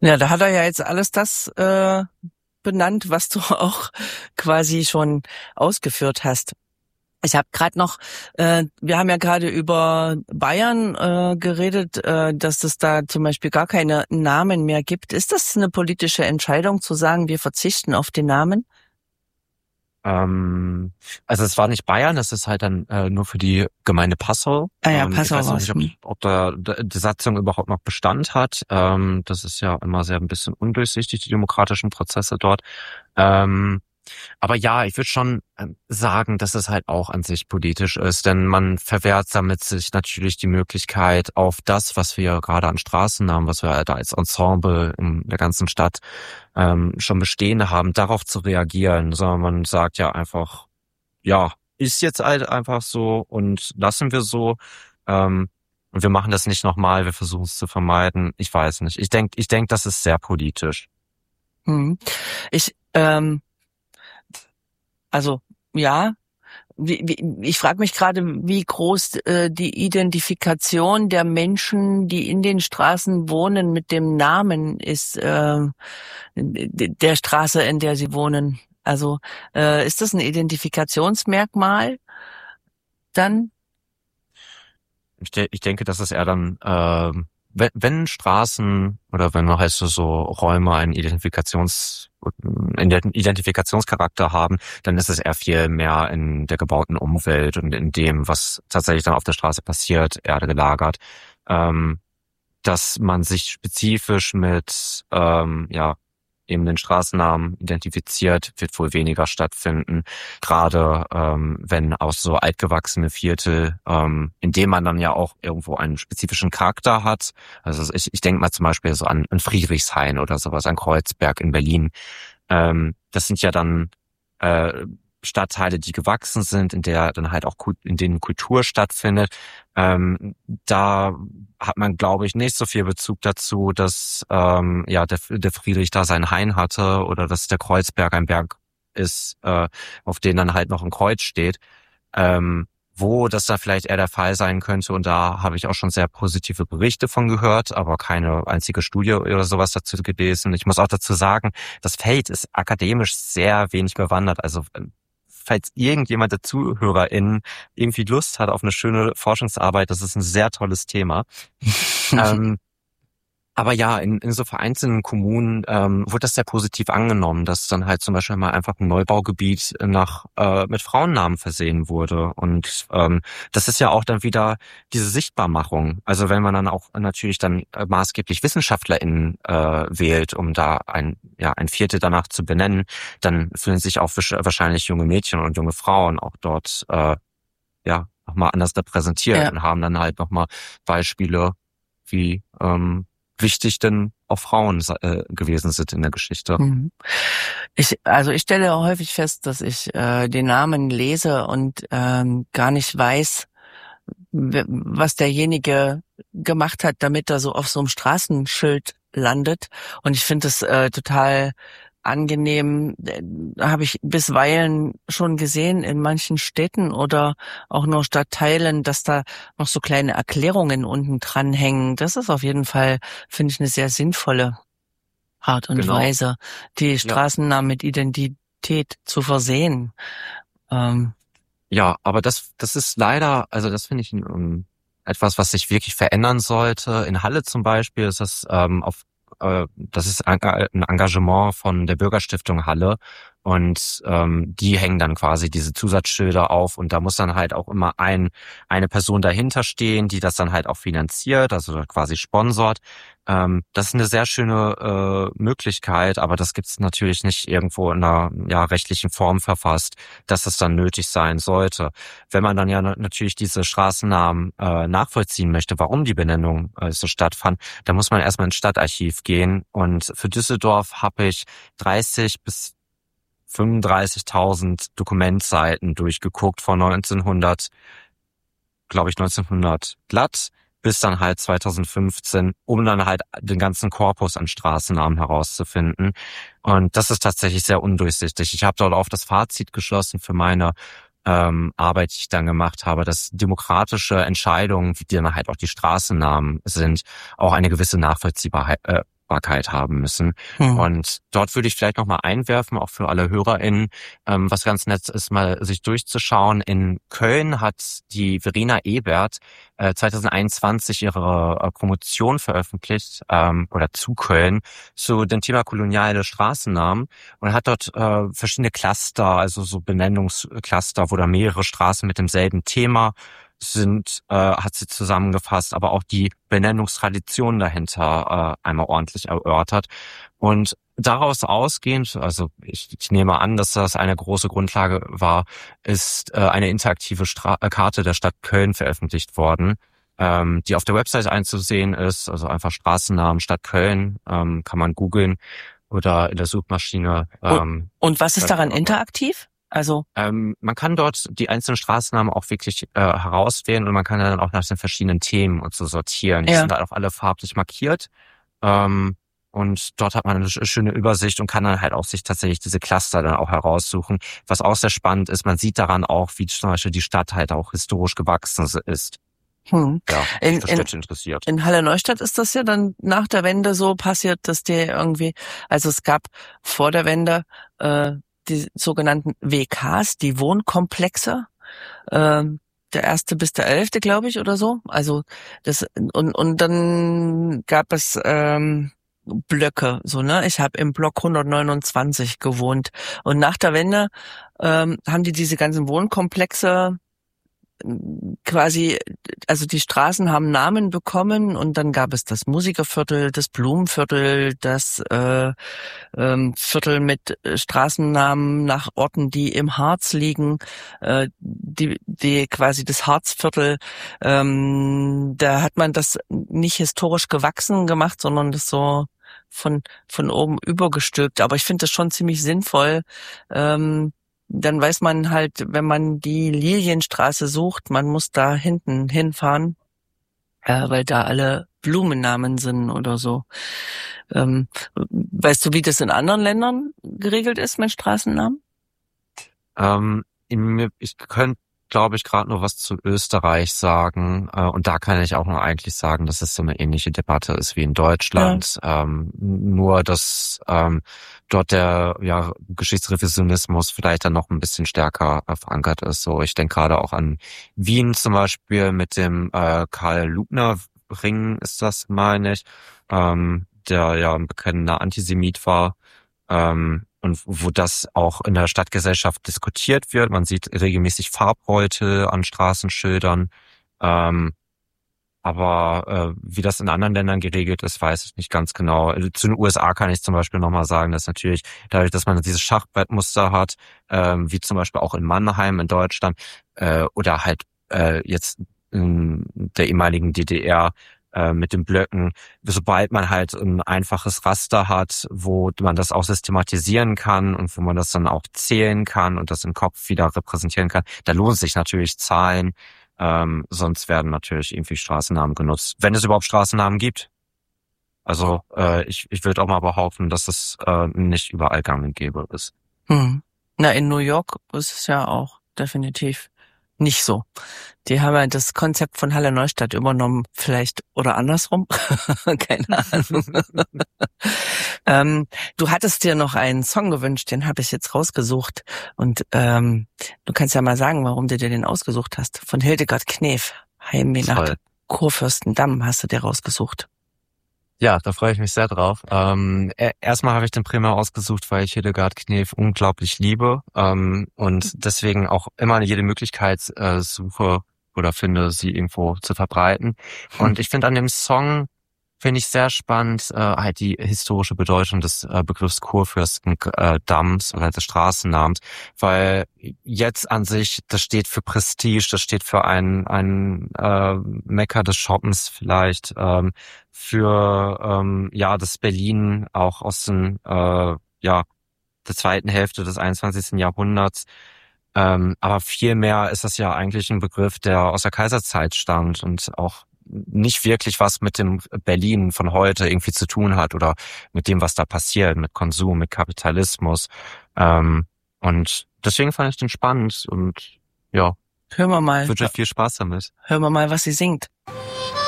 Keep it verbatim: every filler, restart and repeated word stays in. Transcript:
Ja, da hat er ja jetzt alles das äh, benannt, was du auch quasi schon ausgeführt hast. Ich habe gerade noch, äh, wir haben ja gerade über Bayern äh, geredet, äh, dass es da zum Beispiel gar keine Namen mehr gibt. Ist das eine politische Entscheidung zu sagen, wir verzichten auf den Namen? Ähm, also es war nicht Bayern, es ist halt dann äh, nur für die Gemeinde Passau. Ah ja, Ähm, ich Passau weiß noch war's. nicht, ob, ob da d- die Satzung überhaupt noch Bestand hat. Ähm, das ist ja immer sehr ein bisschen undurchsichtig, die demokratischen Prozesse dort. Ähm, aber ja, ich würde schon ähm, sagen, dass es halt auch an sich politisch ist, denn man verwehrt damit sich natürlich die Möglichkeit, auf das, was wir gerade an Straßen haben, was wir halt als Ensemble in der ganzen Stadt ähm, schon bestehen haben, darauf zu reagieren, sondern man sagt ja einfach, ja, ist jetzt halt einfach so und lassen wir so. Ähm, und wir machen das nicht nochmal, wir versuchen es zu vermeiden. Ich weiß nicht. Ich denke, ich denk, das ist sehr politisch. Hm. Ich, ähm, also ja, wie, wie, ich frage mich gerade, wie groß äh, die Identifikation der Menschen, die in den Straßen wohnen, mit dem Namen ist äh, d- der Straße, in der sie wohnen. Also äh, ist das ein Identifikationsmerkmal dann? Ich, de ich denke, dass es eher dann, ähm, wenn, wenn Straßen oder wenn man heißt so, so Räume einen Identifikations, einen Identifikationscharakter haben, dann ist es eher viel mehr in der gebauten Umwelt und in dem, was tatsächlich dann auf der Straße passiert, eher gelagert. Ähm, dass man sich spezifisch mit, ähm, ja, eben den Straßennamen identifiziert, wird wohl weniger stattfinden. Gerade ähm, wenn auch so altgewachsene Viertel, ähm, in dem man dann ja auch irgendwo einen spezifischen Charakter hat. Also ich, ich denke mal zum Beispiel so an, an Friedrichshain oder sowas, an Kreuzberg in Berlin. Ähm, das sind ja dann äh, Stadtteile, die gewachsen sind, in der dann halt auch in denen Kultur stattfindet. Ähm, da hat man, glaube ich, nicht so viel Bezug dazu, dass ähm, ja der, der Friedrich da seinen Hain hatte oder dass der Kreuzberg ein Berg ist, äh, auf dem dann halt noch ein Kreuz steht. Ähm, wo das da vielleicht eher der Fall sein könnte. Und da habe ich auch schon sehr positive Berichte von gehört, aber keine einzige Studie oder sowas dazu gelesen. Ich muss auch dazu sagen, das Feld ist akademisch sehr wenig bewandert. Also falls irgendjemand der ZuhörerInnen irgendwie Lust hat auf eine schöne Forschungsarbeit, das ist ein sehr tolles Thema. ähm, aber ja, in, in so vereinzelten Kommunen ähm, wurde das sehr positiv angenommen, dass dann halt zum Beispiel mal einfach ein Neubaugebiet nach äh, mit Frauennamen versehen wurde. Und ähm, das ist ja auch dann wieder diese Sichtbarmachung. Also wenn man dann auch natürlich dann äh, maßgeblich WissenschaftlerInnen äh, wählt, um da ein ja ein Viertel danach zu benennen, dann fühlen sich auch wahrscheinlich junge Mädchen und junge Frauen auch dort äh, ja nochmal anders repräsentiert Ja. und haben dann halt nochmal Beispiele, wie ähm, wichtig denn auch Frauen äh, gewesen sind in der Geschichte. Mhm. Ich, also ich stelle häufig fest, dass ich äh, den Namen lese und ähm, gar nicht weiß, w- was derjenige gemacht hat, damit er so auf so einem Straßenschild landet. Und ich finde es äh, total angenehm, äh, habe ich bisweilen schon gesehen in manchen Städten oder auch nur Stadtteilen, dass da noch so kleine Erklärungen unten dran hängen. Das ist auf jeden Fall, finde ich, eine sehr sinnvolle Art und Genau. Weise, die Ja. Straßennamen mit Identität zu versehen. Ähm, Ja, aber das, das ist leider, also das finde ich um, etwas, was sich wirklich verändern sollte. In Halle zum Beispiel ist das ähm, auf, äh, das ist ein, ein Engagement von der Bürgerstiftung Halle und ähm, die hängen dann quasi diese Zusatzschilder auf und da muss dann halt auch immer ein eine Person dahinter stehen, die das dann halt auch finanziert, also quasi sponsort. Ähm, das ist eine sehr schöne äh, Möglichkeit, aber das gibt's natürlich nicht irgendwo in einer ja, rechtlichen Form verfasst, dass es dann nötig sein sollte. Wenn man dann ja natürlich diese Straßennamen äh, nachvollziehen möchte, warum die Benennung äh, so stattfand, dann muss man erstmal ins Stadtarchiv gehen. Und für Düsseldorf habe ich dreißig bis fünfunddreißigtausend Dokumentseiten durchgeguckt von neunzehnhundert, glaube ich neunzehnhundert glatt, bis dann halt zweitausendfünfzehn, um dann halt den ganzen Korpus an Straßennamen herauszufinden. Und das ist tatsächlich sehr undurchsichtig. Ich habe dort auf das Fazit geschlossen für meine ähm, Arbeit, die ich dann gemacht habe, dass demokratische Entscheidungen, wie dann halt auch die Straßennamen sind, auch eine gewisse Nachvollziehbarkeit, äh, Sichtbarkeit haben müssen. Hm. Und dort würde ich vielleicht noch mal einwerfen, auch für alle HörerInnen, ähm, was ganz nett ist, mal sich durchzuschauen. In Köln hat die Verena Ebert äh, zwanzig einundzwanzig ihre äh, Promotion veröffentlicht, ähm, oder zu Köln, zu dem Thema koloniale Straßennamen und hat dort äh, verschiedene Cluster, also so Benennungscluster, wo da mehrere Straßen mit demselben Thema sind, äh, hat sie zusammengefasst, aber auch die Benennungstradition dahinter äh, einmal ordentlich erörtert. Und daraus ausgehend, also ich, ich nehme an, dass das eine große Grundlage war, ist äh, eine interaktive Stra- äh, Karte der Stadt Köln veröffentlicht worden, ähm, die auf der Website einzusehen ist, also einfach Straßennamen Stadt Köln, ähm, kann man googeln oder in der Suchmaschine. Ähm, und, und was ist daran interaktiv? Also ähm, man kann dort die einzelnen Straßennamen auch wirklich äh, herauswählen und man kann dann auch nach den verschiedenen Themen und so sortieren. Die ja. sind dann auch alle farblich markiert. Ähm, und dort hat man eine schöne Übersicht und kann dann halt auch sich tatsächlich diese Cluster dann auch heraussuchen. Was auch sehr spannend ist, man sieht daran auch, wie zum Beispiel die Stadt halt auch historisch gewachsen ist. Hm. Ja, in, für Städte interessiert. In Halle Neustadt ist das ja dann nach der Wende so passiert, dass die irgendwie, also es gab vor der Wende äh, die sogenannten W Ks, die Wohnkomplexe, äh, der erste bis der elfte, glaube ich, oder so. Also das und und dann gab es ähm, Blöcke, so ne. Ich habe im Block hundertneunundzwanzig gewohnt und nach der Wende ähm, haben die diese ganzen Wohnkomplexe quasi, also die Straßen haben Namen bekommen und dann gab es das Musikerviertel, das Blumenviertel, das äh, ähm, Viertel mit Straßennamen nach Orten, die im Harz liegen, äh, die, die quasi das Harzviertel. Ähm, da hat man das nicht historisch gewachsen gemacht, sondern das so von von oben übergestülpt. Aber ich finde das schon ziemlich sinnvoll. Ähm, Dann weiß man halt, wenn man die Lilienstraße sucht, man muss da hinten hinfahren, äh, weil da alle Blumennamen sind oder so. Ähm, weißt du, wie das in anderen Ländern geregelt ist mit Straßennamen? Ähm, ich könnte, glaube ich, gerade nur was zu Österreich sagen. Äh, und da kann ich auch nur eigentlich sagen, dass es so eine ähnliche Debatte ist wie in Deutschland. Ja. Ähm, nur, dass ähm, dort der ja, Geschichtsrevisionismus vielleicht dann noch ein bisschen stärker äh, verankert ist. So, ich denke gerade auch an Wien zum Beispiel mit dem äh, Karl-Lugner-Ring ist das, meine ich, ähm, der ja ein bekennender Antisemit war. Ähm, und wo das auch in der Stadtgesellschaft diskutiert wird. Man sieht regelmäßig Farbbeutel an Straßenschildern. Ähm, aber äh, wie das in anderen Ländern geregelt ist, weiß ich nicht ganz genau. Zu den U S A kann ich zum Beispiel nochmal sagen, dass natürlich dadurch, dass man dieses Schachbrettmuster hat, ähm, wie zum Beispiel auch in Mannheim in Deutschland äh, oder halt äh, jetzt in der ehemaligen D D R, mit den Blöcken, sobald man halt ein einfaches Raster hat, wo man das auch systematisieren kann und wo man das dann auch zählen kann und das im Kopf wieder repräsentieren kann, da lohnt sich natürlich Zahlen, ähm, sonst werden natürlich irgendwie Straßennamen genutzt, wenn es überhaupt Straßennamen gibt. Also äh, ich, ich würde auch mal behaupten, dass es äh, nicht überall gang und gäbe ist. Hm. Na, in New York ist es ja auch definitiv nicht so. Die haben ja das Konzept von Halle Neustadt übernommen, vielleicht oder andersrum. Keine Ahnung. ähm, du hattest dir noch einen Song gewünscht, den habe ich jetzt rausgesucht. Und ähm, du kannst ja mal sagen, warum du dir den ausgesucht hast. Von Hildegard Knef, Heimweh nach Kurfürstendamm hast du dir rausgesucht. Ja, da freue ich mich sehr drauf. Ähm, erstmal habe ich den Primär ausgesucht, weil ich Hildegard Knef unglaublich liebe ähm, und deswegen auch immer jede Möglichkeit äh, suche oder finde, sie irgendwo zu verbreiten. Und ich finde an dem Song, finde ich sehr spannend, äh, halt die historische Bedeutung des äh, Begriffs Kurfürstendamms oder des Straßennamens, weil jetzt an sich, das steht für Prestige, das steht für ein ein äh, Mekka des Shoppens vielleicht, ähm, für ähm, ja das Berlin auch aus den äh, ja der zweiten Hälfte des einundzwanzigsten Jahrhunderts. Ähm, aber vielmehr ist das ja eigentlich ein Begriff, der aus der Kaiserzeit stammt und auch nicht wirklich was mit dem Berlin von heute irgendwie zu tun hat oder mit dem, was da passiert, mit Konsum, mit Kapitalismus. Ähm, und deswegen fand ich den spannend und ja, hören wir mal. Ich wünsche euch viel Spaß damit. Hören wir mal, was sie singt.